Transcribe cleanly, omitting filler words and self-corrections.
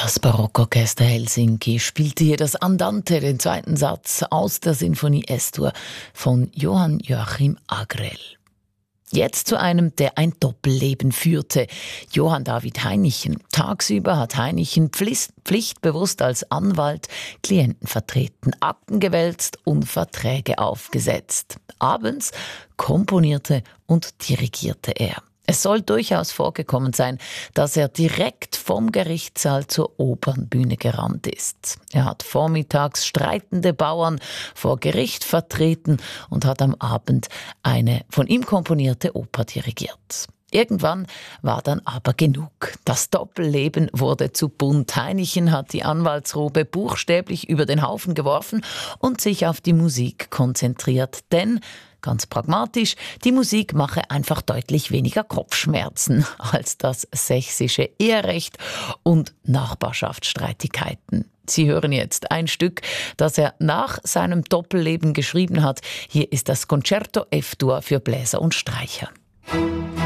Das Barockorchester Helsinki spielte hier das Andante, den zweiten Satz aus der Sinfonie S-Dur von Johann Joachim Agrell. Jetzt zu einem, der ein Doppelleben führte. Johann David Heinichen. Tagsüber hat Heinichen pflichtbewusst als Anwalt Klienten vertreten, Akten gewälzt und Verträge aufgesetzt. Abends komponierte und dirigierte er. Es soll durchaus vorgekommen sein, dass er direkt vom Gerichtssaal zur Opernbühne gerannt ist. Er hat vormittags streitende Bauern vor Gericht vertreten und hat am Abend eine von ihm komponierte Oper dirigiert. Irgendwann war dann aber genug. Das Doppelleben wurde zu bunt. Heinichen hat die Anwaltsrobe buchstäblich über den Haufen geworfen und sich auf die Musik konzentriert. Denn, ganz pragmatisch, die Musik mache einfach deutlich weniger Kopfschmerzen als das sächsische Eherecht und Nachbarschaftsstreitigkeiten. Sie hören jetzt ein Stück, das er nach seinem Doppelleben geschrieben hat. Hier ist das Concerto F-Dur für Bläser und Streicher.